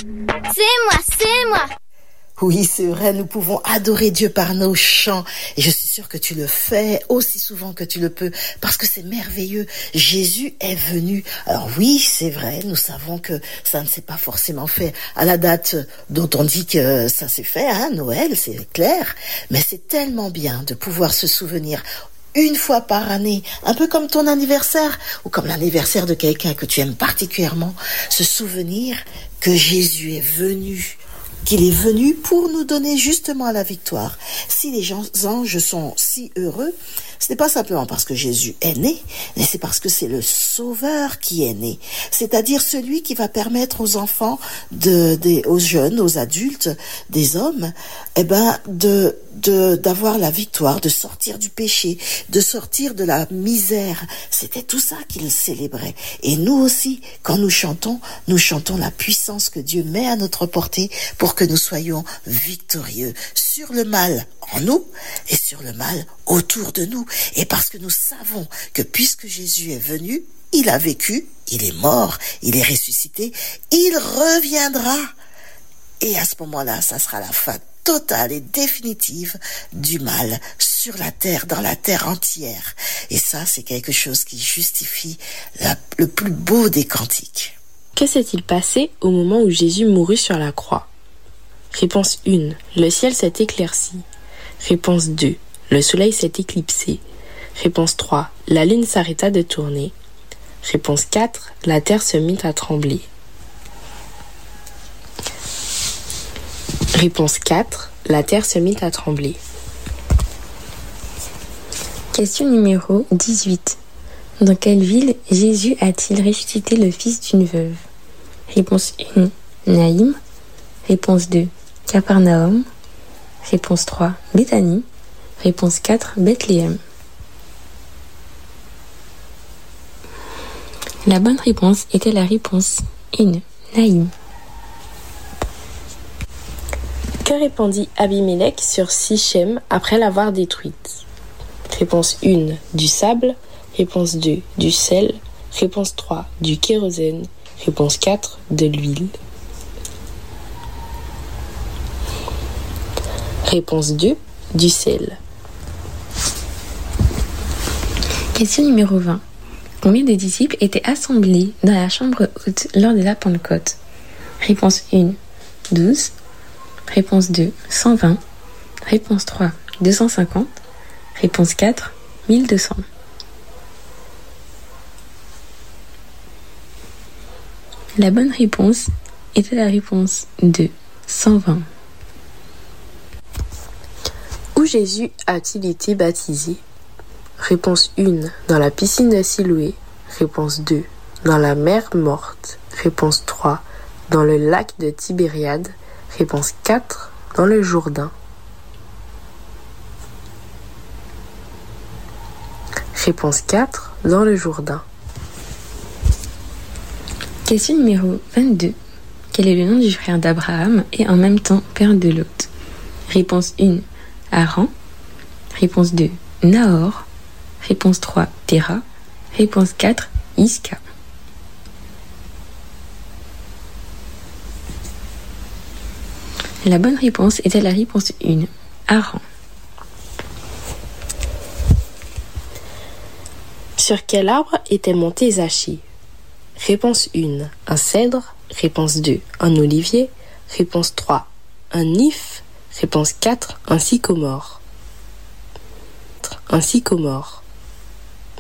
C'est moi. Oui, c'est vrai, nous pouvons adorer Dieu par nos chants. Et je suis sûre que tu le fais aussi souvent que tu le peux, parce que c'est merveilleux. Jésus est venu. Alors oui, c'est vrai, nous savons que ça ne s'est pas forcément fait à la date dont on dit que ça s'est fait, hein, Noël, c'est clair. Mais c'est tellement bien de pouvoir se souvenir une fois par année, un peu comme ton anniversaire ou comme l'anniversaire de quelqu'un que tu aimes particulièrement, se souvenir que Jésus est venu, qu'il est venu pour nous donner justement la victoire. Si les anges sont si heureux, ce n'est pas simplement parce que Jésus est né, mais c'est parce que c'est le Sauveur qui est né. C'est-à-dire celui qui va permettre aux enfants, aux jeunes, aux adultes, des hommes, d'avoir la victoire, de sortir du péché, de sortir de la misère. C'était tout ça qu'ils célébraient. Et nous aussi, quand nous chantons la puissance que Dieu met à notre portée pour que nous soyons victorieux sur le mal en nous et sur le mal autour de nous. Et parce que nous savons que puisque Jésus est venu, il a vécu, il est mort, il est ressuscité, il reviendra. Et à ce moment-là, ça sera la fin totale et définitive du mal sur la terre, dans la terre entière. Et ça, c'est quelque chose qui justifie le plus beau des cantiques. Que s'est-il passé au moment où Jésus mourut sur la croix? Réponse 1. Le ciel s'est éclairci. Réponse 2. Le soleil s'est éclipsé. Réponse 3. La lune s'arrêta de tourner. Réponse 4. La terre se mit à trembler. Réponse 4. La terre se mit à trembler. Question numéro 18. Dans quelle ville Jésus a-t-il ressuscité le fils d'une veuve? Réponse 1. Naïm. Réponse 2. Capernaum. Réponse 3. Béthanie. Réponse 4. Bethléem. La bonne réponse était la réponse 1. Naïm. Que répondit Abimélec sur Sichem après l'avoir détruite? Réponse 1. Du sable. Réponse 2. Du sel. Réponse 3. Du kérosène. Réponse 4. De l'huile. Réponse 2. Du sel. Question numéro 20. Combien de disciples étaient assemblés dans la chambre haute lors de la Pentecôte? Réponse 1. 12. Réponse 2. 120. Réponse 3. 250. Réponse 4. 1200. La bonne réponse était la réponse 2. 120. Où Jésus a-t-il été baptisé? Réponse 1. Dans la piscine de Siloé. Réponse 2. Dans la mer morte. Réponse 3. Dans le lac de Tibériade. Réponse 4. Dans le Jourdain. Réponse 4. Dans le Jourdain. Question numéro 22. Quel est le nom du frère d'Abraham et en même temps père de Lot? Réponse 1. Haran. Réponse 2. Nahor. Réponse 3. Terah. Réponse 4. Isca. La bonne réponse était la réponse 1. Haran. Sur quel arbre était monté Zaché? Réponse 1. Un cèdre. Réponse 2. Un olivier. Réponse 3. Un if. Réponse 4. Un sycomore. Un sycomore.